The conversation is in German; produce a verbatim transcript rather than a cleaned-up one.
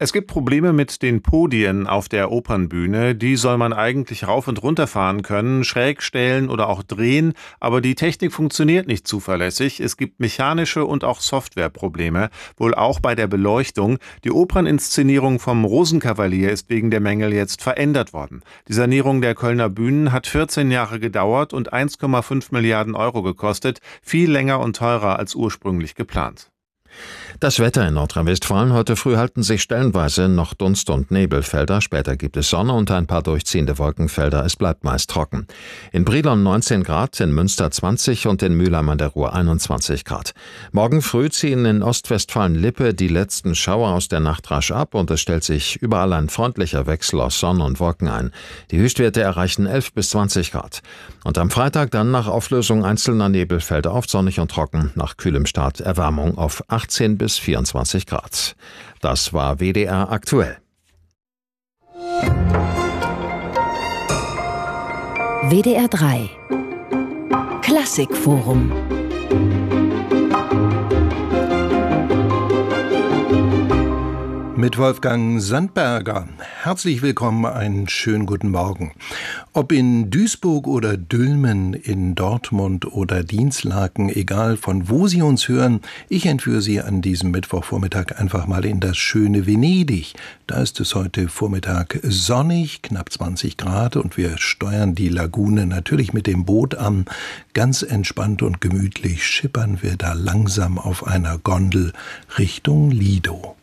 Es gibt Probleme mit den Podien auf der Opernbühne. Die soll man eigentlich rauf und runter fahren können, schräg stellen oder auch drehen, aber die Technik funktioniert nicht zuverlässig. Es gibt mechanische und auch Softwareprobleme, wohl auch bei der Beleuchtung. Die Operninszenierung vom Rosenkavalier ist wegen der Mängel jetzt verändert worden. Die Sanierung der Kölner Bühnen hat vierzehn Jahre gedauert und eins Komma fünf Milliarden Euro gekostet, viel länger und teurer als ursprünglich geplant. Das Wetter in Nordrhein-Westfalen: Heute früh halten sich stellenweise noch Dunst- und Nebelfelder. Später gibt es Sonne und ein paar durchziehende Wolkenfelder. Es bleibt meist trocken. In Brilon neunzehn Grad, in Münster zwanzig und in Mülheim an der Ruhr einundzwanzig Grad. Morgen früh ziehen in Ostwestfalen-Lippe die letzten Schauer aus der Nacht rasch ab und es stellt sich überall ein freundlicher Wechsel aus Sonne und Wolken ein. Die Höchstwerte erreichen elf bis zwanzig Grad. Und am Freitag dann nach Auflösung einzelner Nebelfelder oft sonnig und trocken. Nach kühlem Start Erwärmung auf achtzehn bis vierundzwanzig Grad. Das war W D R aktuell. W D R drei Klassikforum. Mit Wolfgang Sandberger. Herzlich willkommen, einen schönen guten Morgen. Ob in Duisburg oder Dülmen, in Dortmund oder Dinslaken, egal von wo Sie uns hören, ich entführe Sie an diesem Mittwochvormittag einfach mal in das schöne Venedig. Da ist es heute Vormittag sonnig, knapp zwanzig Grad und wir steuern die Lagune natürlich mit dem Boot an. Ganz entspannt und gemütlich schippern wir da langsam auf einer Gondel Richtung Lido.